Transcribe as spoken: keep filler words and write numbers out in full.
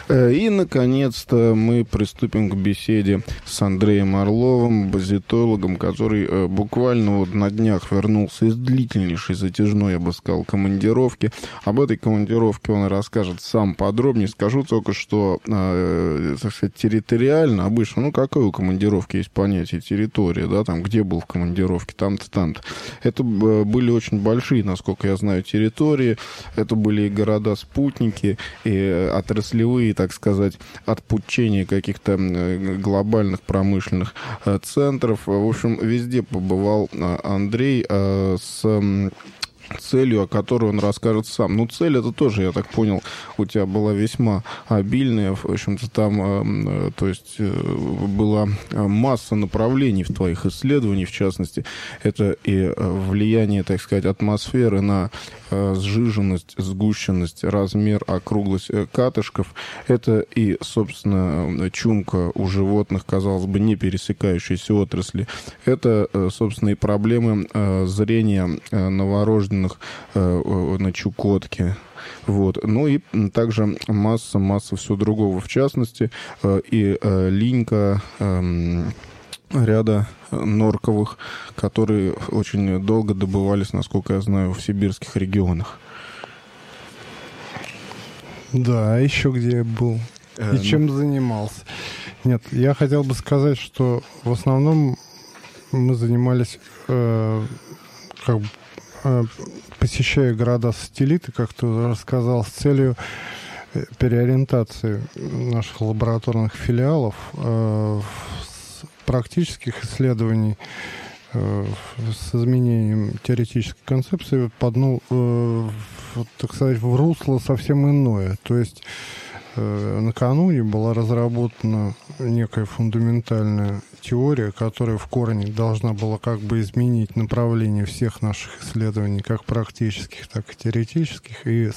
И, наконец-то, мы приступим к беседе с Андреем Орловым, базитологом, который буквально вот на днях вернулся из длительнейшей, затяжной, я бы сказал, командировки. Об этой командировке он расскажет сам подробнее. Скажу только, что, так сказать, территориально обычно, ну, какое у командировки есть понятие территория, да, там, где был в командировке, там-то, там-то. Это были очень большие, насколько я знаю, территории. Это были и города-спутники, и отраслевые, так сказать, отпучения каких-то глобальных промышленных центров. В общем, везде побывал Андрей с целью, о которой он расскажет сам. Ну, цель это тоже, я так понял, у тебя была весьма обильная. В общем-то, там, то есть, была масса направлений в твоих исследованиях, в частности. Это и влияние, так сказать, атмосферы на сжиженность, сгущенность, размер, округлость катышков. Это и, собственно, чумка у животных, казалось бы, не пересекающиеся отрасли. Это, собственно, и проблемы зрения новорожденных на Чукотке. Вот. Ну и также масса, масса всего другого. В частности, и линька ряда норковых, которые очень долго добывались, насколько я знаю, в сибирских регионах. Да, а еще где я был и чем занимался. Нет, я хотел бы сказать, что в основном мы занимались э, как бы посещая города-сателлиты, как ты рассказал, с целью переориентации наших лабораторных филиалов э, с практических исследований э, с изменением теоретической концепции под, ну, э, так сказать, в русло совсем иное. То есть э, накануне была разработана некая фундаментальная теория, которая в корне должна была как бы изменить направление всех наших исследований, как практических, так и теоретических, и